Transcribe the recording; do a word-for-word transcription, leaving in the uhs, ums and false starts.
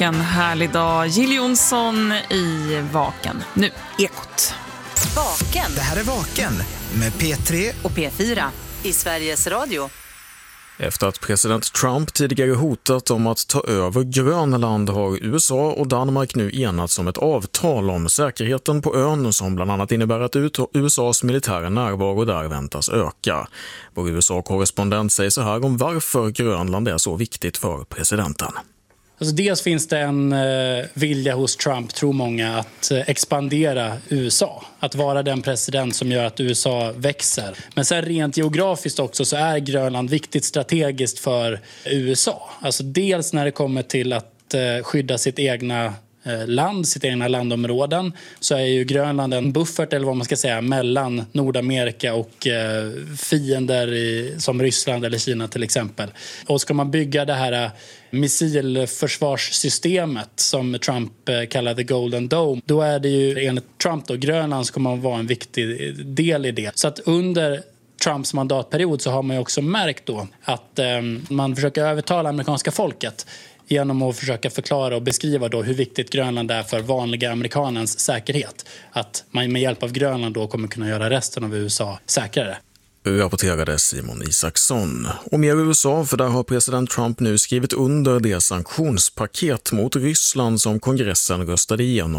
En härlig dag. Jill Johnson i Vaken. Nu, Ekot. Vaken. Det här är Vaken med P tre och P fyra i Sveriges Radio. Efter att president Trump tidigare hotat om att ta över Grönland har U S A och Danmark nu enats om ett avtal om säkerheten på ön som bland annat innebär att U S A:s militära närvaro där väntas öka. Vår U S A-korrespondent säger så här om varför Grönland är så viktigt för presidenten. Alltså dels finns det en eh, vilja hos Trump, tror många, att eh, expandera U S A. Att vara den president som gör att U S A växer. Men sen rent geografiskt också så är Grönland viktigt strategiskt för U S A. Alltså dels när det kommer till att eh, skydda sitt egna land, sitt egna landområden, så är ju Grönland en buffert, eller vad man ska säga, mellan Nordamerika och eh, fiender i, som Ryssland eller Kina till exempel. Och ska man bygga det här missilförsvarssystemet som Trump eh, kallar the Golden Dome, då är det ju enligt Trump då, Grönland ska man vara en viktig del i det. Så att under Trumps mandatperiod så har man ju också märkt då att eh, man försöker övertala amerikanska folket genom att försöka förklara och beskriva då hur viktigt Grönland är för vanliga amerikanens säkerhet. Att man med hjälp av Grönland då kommer kunna göra resten av U S A säkrare. Rapporterade Simon Isaksson. Och mer U S A, för där har president Trump nu skrivit under det sanktionspaket mot Ryssland som kongressen röstade igenom